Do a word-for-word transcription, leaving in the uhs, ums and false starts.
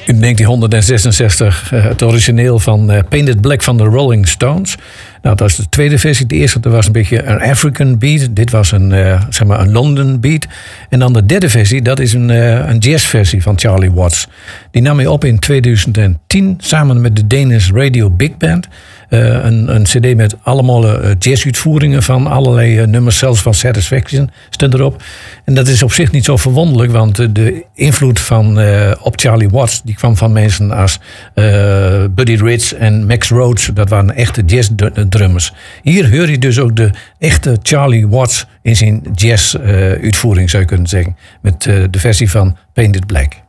In negentien zesenzestig uh, het origineel van uh, Painted Black van de Rolling Stones. Nou, dat is de tweede versie. De eerste dat was een beetje een African beat. Dit was een, uh, zeg maar een London beat. En dan de derde versie, dat is een, uh, een jazzversie van Charlie Watts. Die nam hij op in tweeduizend tien samen met de Danish Radio Big Band. Uh, een, een cd met allemaal uh, jazzuitvoeringen van allerlei uh, nummers, zelfs van Satisfaction stond erop. En dat is op zich niet zo verwonderlijk, want uh, de invloed van, uh, op Charlie Watts die kwam van mensen als uh, Buddy Rich en Max Rhodes. Dat waren echte jazzdrummers. Hier hoor je dus ook de echte Charlie Watts in zijn jazz uh, uitvoering, zou je kunnen zeggen. Met uh, de versie van Painted Black.